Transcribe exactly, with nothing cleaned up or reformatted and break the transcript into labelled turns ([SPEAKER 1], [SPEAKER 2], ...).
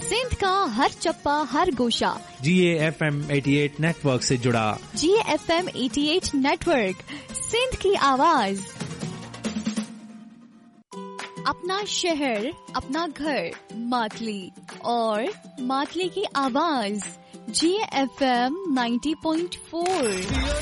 [SPEAKER 1] सिंध का हर चप्पा हर गोशा
[SPEAKER 2] जी A F M अठासी नेटवर्क से जुड़ा।
[SPEAKER 1] जी ए एफ एम अठासी नेटवर्क, सिंध की आवाज। अपना शहर, अपना घर, मातली और मातली की आवाज। जी ए एफ एम नब्बे पॉइंट चार।